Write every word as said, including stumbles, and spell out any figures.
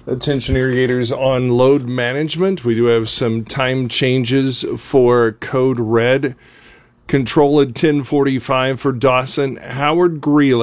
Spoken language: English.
Attention irrigators on load management. We do have some time changes for Code Red. Control at ten forty-five for Dawson. Howard Greeley